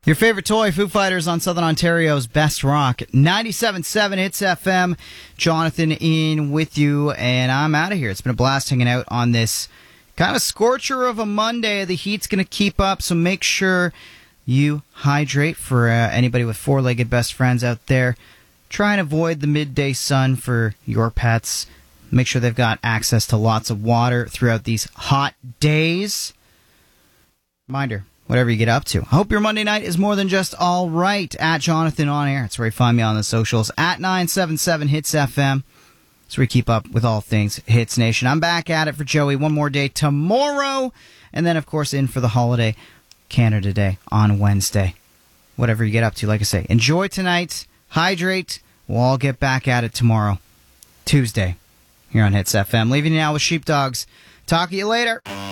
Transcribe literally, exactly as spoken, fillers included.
Your favorite toy, Foo Fighters on Southern Ontario's Best Rock. ninety-seven point seven Hits F M. Jonathan in with you, and I'm out of here. It's been a blast hanging out on this kind of scorcher of a Monday. The heat's going to keep up, so make sure you hydrate. For uh, anybody with four-legged best friends out there, try and avoid the midday sun for your pets. Make sure they've got access to lots of water throughout these hot days. Reminder, whatever you get up to, I hope your Monday night is more than just all right. At Jonathan on Air, it's where you find me on the socials. At nine seven seven Hits F M, it's where we keep up with all things Hits Nation. I'm back at it for Joey one more day tomorrow, and then, of course, in for the holiday Canada Day on Wednesday. Whatever you get up to, like I say, enjoy tonight, hydrate. We'll all get back at it tomorrow, Tuesday, here on Hits F M. Leaving you now with Sheepdogs. Talk to you later.